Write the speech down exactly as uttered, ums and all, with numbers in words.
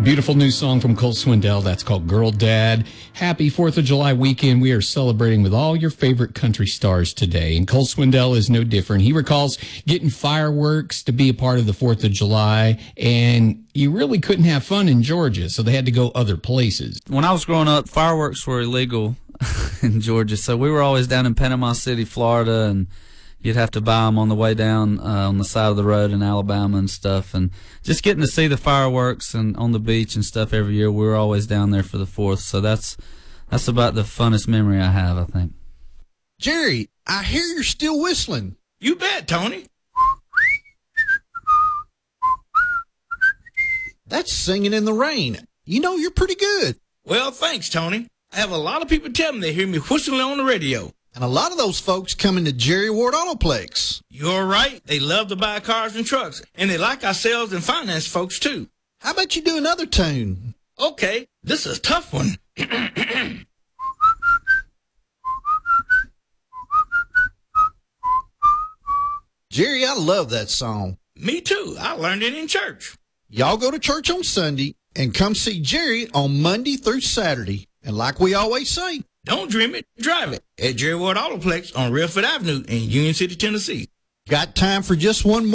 Beautiful new song from Cole Swindell. That's called Girl Dad. Happy fourth of July weekend. We are celebrating with all your favorite country stars today. And Cole Swindell is no different. He recalls getting fireworks to be a part of the fourth of July. And you really couldn't have fun in Georgia, so they had to go other places. When I was growing up, fireworks were illegal in Georgia. So we were always down in Panama City, Florida, and you'd have to buy them on the way down uh, on the side of the road in Alabama and stuff. And just getting to see the fireworks and on the beach and stuff every year, we were always down there for the fourth. So that's that's about the funnest memory I have, I think. Jerry, I hear you're still whistling. You bet, Tony. That's singing in the rain. You know, you're pretty good. Well, thanks, Tony. I have a lot of people tell me they hear me whistling on the radio. And a lot of those folks come into Jerry Ward Autoplex. You're right. They love to buy cars and trucks, and they like our sales and finance folks, too. How about you do another tune? Okay, this is a tough one. Jerry, I love that song. Me too. I learned it in church. Y'all go to church on Sunday and come see Jerry on Monday through Saturday. And like we always say, don't dream it, drive it at Jerry Ward Autoplex on Redford Avenue in Union City, Tennessee. Got time for just one more?